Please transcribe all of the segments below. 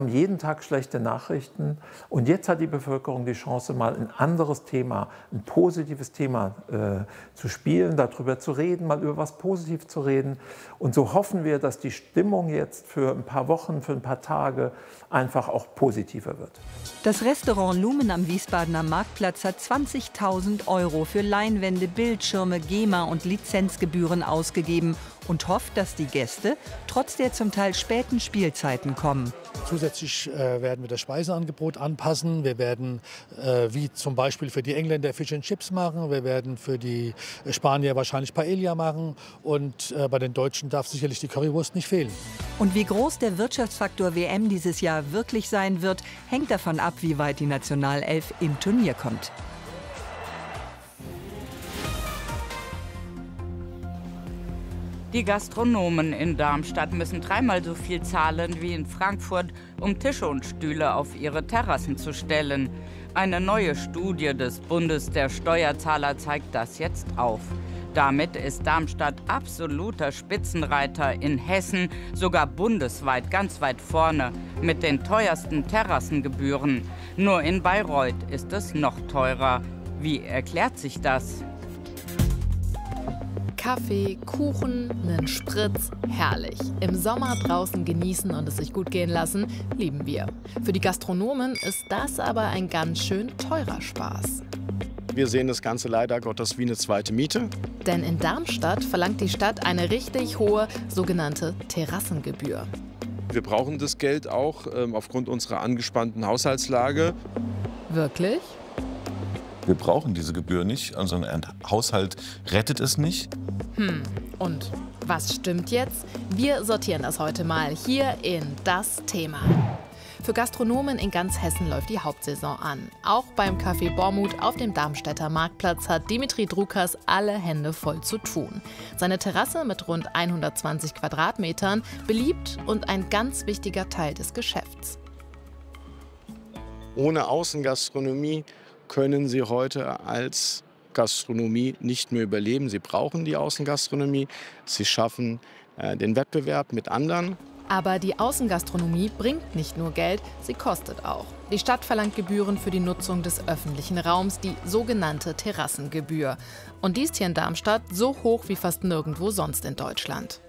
Jeden Tag schlechte Nachrichten und jetzt hat die Bevölkerung die Chance, mal ein anderes Thema, ein positives Thema zu spielen, darüber zu reden, mal über was Positives zu reden. Und so hoffen wir, dass die Stimmung jetzt für ein paar Wochen, für ein paar Tage einfach auch positiver wird. Das Restaurant Lumen am Wiesbadener Marktplatz hat 20.000 € für Leinwände, Bildschirme, GEMA und Lizenzgebühren ausgegeben und hofft, dass die Gäste trotz der zum Teil späten Spielzeiten kommen. Zusätzlich werden wir das Speiseangebot anpassen. Wir werden, wie zum Beispiel für die Engländer, Fish and Chips machen. Wir werden für die Spanier wahrscheinlich Paella machen. Und bei den Deutschen darf sicherlich die Currywurst nicht fehlen. Und wie groß der Wirtschaftsfaktor WM dieses Jahr wirklich sein wird, hängt davon ab, wie weit die Nationalelf im Turnier kommt. Die Gastronomen in Darmstadt müssen dreimal so viel zahlen wie in Frankfurt, um Tische und Stühle auf ihre Terrassen zu stellen. Eine neue Studie des Bundes der Steuerzahler zeigt das jetzt auf. Damit ist Darmstadt absoluter Spitzenreiter in Hessen, sogar bundesweit ganz weit vorne, mit den teuersten Terrassengebühren. Nur in Bayreuth ist es noch teurer. Wie erklärt sich das? Kaffee, Kuchen, nen Spritz, herrlich. Im Sommer draußen genießen und es sich gut gehen lassen, lieben wir. Für die Gastronomen ist das aber ein ganz schön teurer Spaß. Wir sehen das Ganze leider Gottes wie eine zweite Miete. Denn in Darmstadt verlangt die Stadt eine richtig hohe sogenannte Terrassengebühr. Wir brauchen das Geld auch aufgrund unserer angespannten Haushaltslage. Wirklich? Wir brauchen diese Gebühr nicht, also ein Haushalt rettet es nicht. Und was stimmt jetzt? Wir sortieren das heute mal hier in Das Thema. Für Gastronomen in ganz Hessen läuft die Hauptsaison an. Auch beim Café Bormuth auf dem Darmstädter Marktplatz hat Dimitri Drukas alle Hände voll zu tun. Seine Terrasse mit rund 120 Quadratmetern, beliebt und ein ganz wichtiger Teil des Geschäfts. Ohne Außengastronomie können Sie heute als Gastronomie nicht mehr überleben. Sie brauchen die Außengastronomie. Sie schaffen den Wettbewerb mit anderen. Aber die Außengastronomie bringt nicht nur Geld, sie kostet auch. Die Stadt verlangt Gebühren für die Nutzung des öffentlichen Raums, die sogenannte Terrassengebühr. Und die ist hier in Darmstadt so hoch wie fast nirgendwo sonst in Deutschland.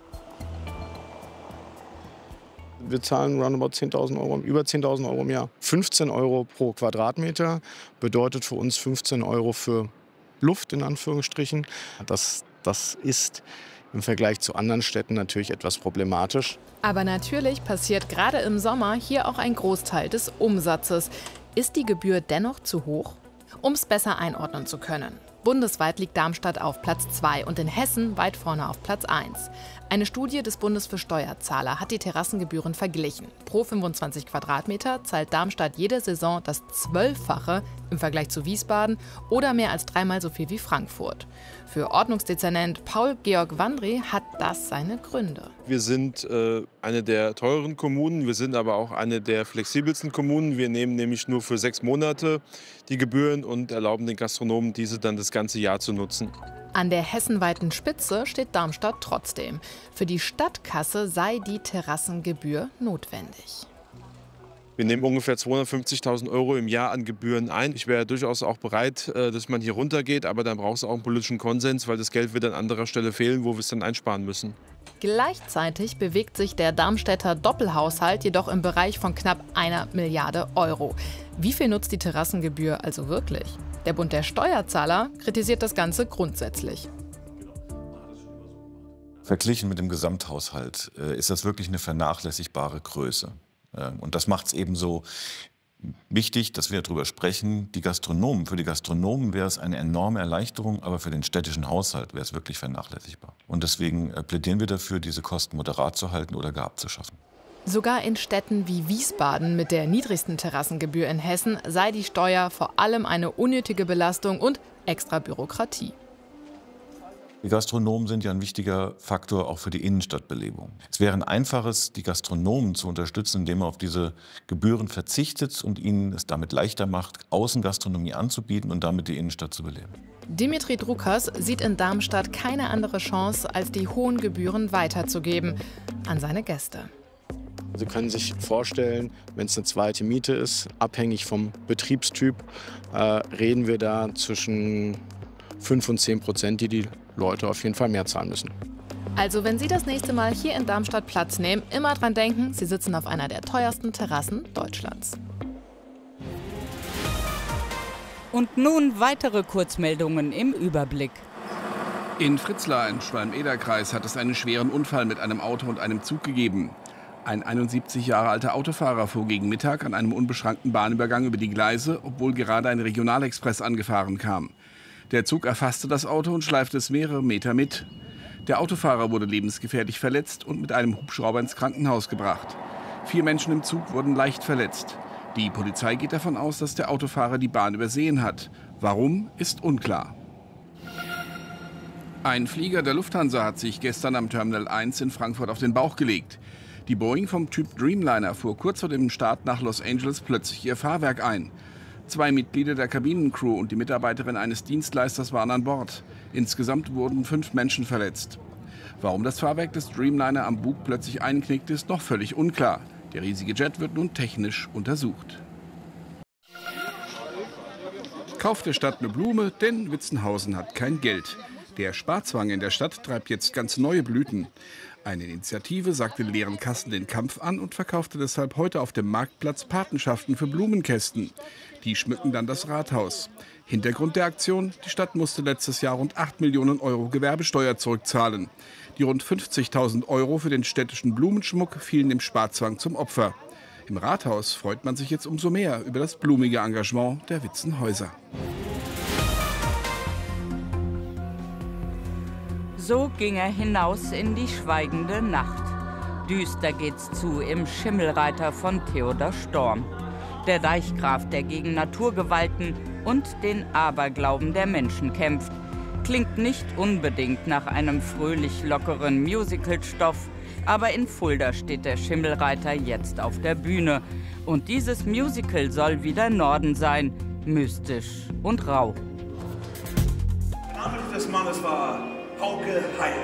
Wir zahlen roundabout 10.000 €, über 10.000 € im Jahr. 15 € pro Quadratmeter bedeutet für uns 15 € für Luft, in Anführungsstrichen. Das ist im Vergleich zu anderen Städten natürlich etwas problematisch. Aber natürlich passiert gerade im Sommer hier auch ein Großteil des Umsatzes. Ist die Gebühr dennoch zu hoch? Um es besser einordnen zu können. Bundesweit liegt Darmstadt auf Platz 2 und in Hessen weit vorne auf Platz 1. Eine Studie des Bundes für Steuerzahler hat die Terrassengebühren verglichen. Pro 25 Quadratmeter zahlt Darmstadt jede Saison das 12-fache im Vergleich zu Wiesbaden oder mehr als dreimal so viel wie Frankfurt. Für Ordnungsdezernent Paul-Georg Wandry hat das seine Gründe. Wir sind eine der teureren Kommunen, wir sind aber auch eine der flexibelsten Kommunen. Wir nehmen nämlich nur für 6 Monate die Gebühren und erlauben den Gastronomen, diese dann das ganze Jahr zu nutzen. An der hessenweiten Spitze steht Darmstadt trotzdem. Für die Stadtkasse sei die Terrassengebühr notwendig. Wir nehmen ungefähr 250.000 € im Jahr an Gebühren ein. Ich wäre durchaus auch bereit, dass man hier runtergeht, aber dann braucht es auch einen politischen Konsens, weil das Geld wird an anderer Stelle fehlen, wo wir es dann einsparen müssen. Gleichzeitig bewegt sich der Darmstädter Doppelhaushalt jedoch im Bereich von knapp 1 Milliarde €. Wie viel nutzt die Terrassengebühr also wirklich? Der Bund der Steuerzahler kritisiert das Ganze grundsätzlich. Verglichen mit dem Gesamthaushalt ist das wirklich eine vernachlässigbare Größe. Und das macht es eben so wichtig, dass wir darüber sprechen. Für die Gastronomen wäre es eine enorme Erleichterung, aber für den städtischen Haushalt wäre es wirklich vernachlässigbar. Und deswegen plädieren wir dafür, diese Kosten moderat zu halten oder gar abzuschaffen. Sogar in Städten wie Wiesbaden mit der niedrigsten Terrassengebühr in Hessen sei die Steuer vor allem eine unnötige Belastung und extra Bürokratie. Die Gastronomen sind ja ein wichtiger Faktor auch für die Innenstadtbelebung. Es wäre ein einfaches, die Gastronomen zu unterstützen, indem man auf diese Gebühren verzichtet und ihnen es damit leichter macht, Außengastronomie anzubieten und damit die Innenstadt zu beleben. Dimitri Drukas sieht in Darmstadt keine andere Chance, als die hohen Gebühren weiterzugeben an seine Gäste. Sie können sich vorstellen, wenn es eine zweite Miete ist, abhängig vom Betriebstyp, reden wir da zwischen 5 und 10%, die die Leute auf jeden Fall mehr zahlen müssen. Also wenn Sie das nächste Mal hier in Darmstadt Platz nehmen, immer dran denken, Sie sitzen auf einer der teuersten Terrassen Deutschlands. Und nun weitere Kurzmeldungen im Überblick. In Fritzlar im Schwalm-Eder-Kreis hat es einen schweren Unfall mit einem Auto und einem Zug gegeben. Ein 71 Jahre alter Autofahrer fuhr gegen Mittag an einem unbeschrankten Bahnübergang über die Gleise, obwohl gerade ein Regionalexpress angefahren kam. Der Zug erfasste das Auto und schleifte es mehrere Meter mit. Der Autofahrer wurde lebensgefährlich verletzt und mit einem Hubschrauber ins Krankenhaus gebracht. 4 Menschen im Zug wurden leicht verletzt. Die Polizei geht davon aus, dass der Autofahrer die Bahn übersehen hat. Warum, ist unklar. Ein Flieger der Lufthansa hat sich gestern am Terminal 1 in Frankfurt auf den Bauch gelegt. Die Boeing vom Typ Dreamliner fuhr kurz vor dem Start nach Los Angeles plötzlich ihr Fahrwerk ein. 2 Mitglieder der Kabinencrew und die Mitarbeiterin eines Dienstleisters waren an Bord. Insgesamt wurden 5 Menschen verletzt. Warum das Fahrwerk des Dreamliner am Bug plötzlich einknickte, ist noch völlig unklar. Der riesige Jet wird nun technisch untersucht. Kauft der Stadt eine Blume, denn Witzenhausen hat kein Geld. Der Sparzwang in der Stadt treibt jetzt ganz neue Blüten. Eine Initiative sagte den leeren Kassen den Kampf an und verkaufte deshalb heute auf dem Marktplatz Patenschaften für Blumenkästen. Die schmücken dann das Rathaus. Hintergrund der Aktion: Die Stadt musste letztes Jahr rund 8 Millionen Euro Gewerbesteuer zurückzahlen. Die rund 50.000 Euro für den städtischen Blumenschmuck fielen dem Sparzwang zum Opfer. Im Rathaus freut man sich jetzt umso mehr über das blumige Engagement der Witzenhäuser. So ging er hinaus in die schweigende Nacht. Düster geht's zu im Schimmelreiter von Theodor Storm. Der Deichgraf, der gegen Naturgewalten und den Aberglauben der Menschen kämpft. Klingt nicht unbedingt nach einem fröhlich lockeren Musicalstoff, aber in Fulda steht der Schimmelreiter jetzt auf der Bühne. Und dieses Musical soll wieder Norden sein, mystisch und rau. Der Name des Mannes war Hauke Haien.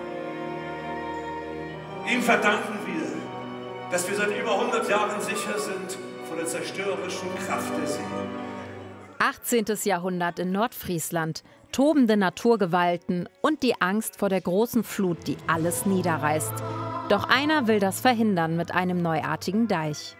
Ihm verdanken wir, dass wir seit über 100 Jahren sicher sind vor der zerstörerischen Kraft der See. 18. Jahrhundert in Nordfriesland, tobende Naturgewalten und die Angst vor der großen Flut, die alles niederreißt. Doch einer will das verhindern mit einem neuartigen Deich.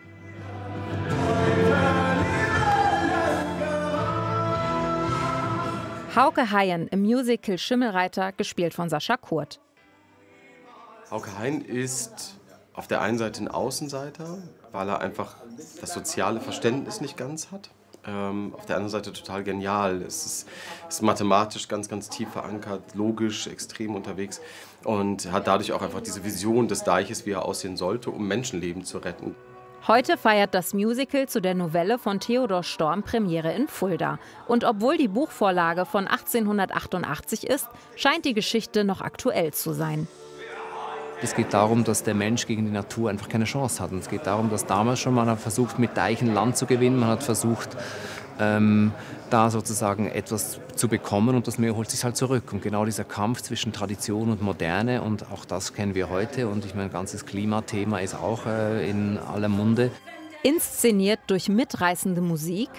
Hauke Haien im Musical Schimmelreiter, gespielt von Sascha Kurt. Hauke Haien ist auf der einen Seite ein Außenseiter, weil er einfach das soziale Verständnis nicht ganz hat. Auf der anderen Seite total genial. Es ist mathematisch ganz, ganz tief verankert, logisch, extrem unterwegs und hat dadurch auch einfach diese Vision des Deiches, wie er aussehen sollte, um Menschenleben zu retten. Heute feiert das Musical zu der Novelle von Theodor Storm Premiere in Fulda. Und obwohl die Buchvorlage von 1888 ist, scheint die Geschichte noch aktuell zu sein. Es geht darum, dass der Mensch gegen die Natur einfach keine Chance hat. Und es geht darum, dass damals schon man versucht, mit Deichen Land zu gewinnen. Man hat versucht, da sozusagen etwas zu bekommen und das Meer holt sich halt zurück. Und genau dieser Kampf zwischen Tradition und Moderne, und auch das kennen wir heute. Und ich meine, ein ganzes Klimathema ist auch in aller Munde. Inszeniert durch mitreißende Musik,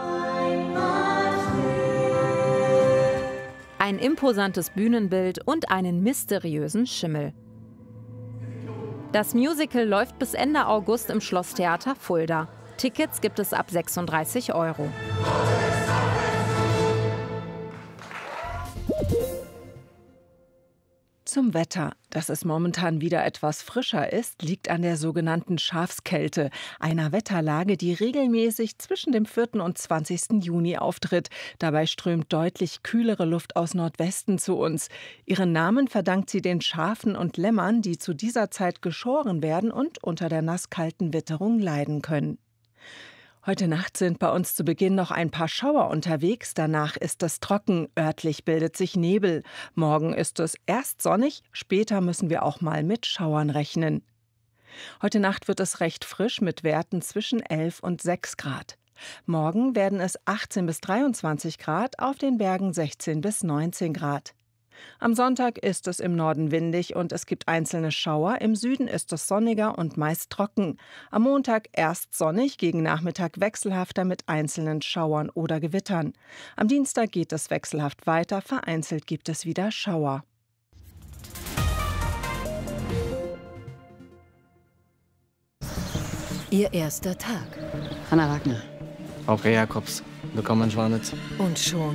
ein imposantes Bühnenbild und einen mysteriösen Schimmel. Das Musical läuft bis Ende August im Schlosstheater Fulda. Tickets gibt es ab 36 €. Zum Wetter. Dass es momentan wieder etwas frischer ist, liegt an der sogenannten Schafskälte, einer Wetterlage, die regelmäßig zwischen dem 4. und 20. Juni auftritt. Dabei strömt deutlich kühlere Luft aus Nordwesten zu uns. Ihren Namen verdankt sie den Schafen und Lämmern, die zu dieser Zeit geschoren werden und unter der nasskalten Witterung leiden können. Heute Nacht sind bei uns zu Beginn noch ein paar Schauer unterwegs, danach ist es trocken, örtlich bildet sich Nebel. Morgen ist es erst sonnig, später müssen wir auch mal mit Schauern rechnen. Heute Nacht wird es recht frisch mit Werten zwischen 11 und 6 Grad. Morgen werden es 18 bis 23 Grad, auf den Bergen 16 bis 19 Grad. Am Sonntag ist es im Norden windig und es gibt einzelne Schauer. Im Süden ist es sonniger und meist trocken. Am Montag erst sonnig, gegen Nachmittag wechselhafter mit einzelnen Schauern oder Gewittern. Am Dienstag geht es wechselhaft weiter, vereinzelt gibt es wieder Schauer. Ihr erster Tag. Hanna Wagner. Frauke Jakobs. Willkommen in Schwanitz. Und schon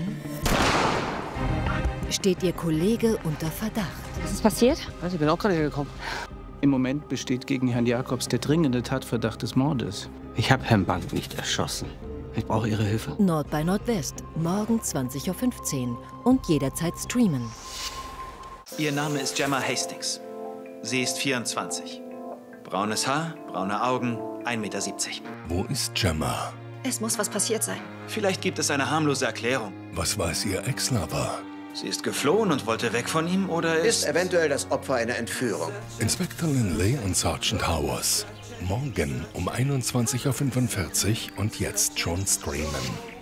steht Ihr Kollege unter Verdacht. Was ist passiert? Ich bin auch gerade hergekommen. Im Moment besteht gegen Herrn Jakobs der dringende Tatverdacht des Mordes. Ich habe Herrn Bank nicht erschossen. Ich brauche Ihre Hilfe. Nord bei Nordwest, morgen 20:15 Uhr und jederzeit streamen. Ihr Name ist Gemma Hastings. Sie ist 24. Braunes Haar, braune Augen, 1,70 Meter. Wo ist Gemma? Es muss was passiert sein. Vielleicht gibt es eine harmlose Erklärung. Was weiß Ihr Ex-Lover? Sie ist geflohen und wollte weg von ihm oder ist eventuell das Opfer einer Entführung. Inspektor Linley und Sergeant Howers. Morgen um 21:45 Uhr und jetzt schon streamen.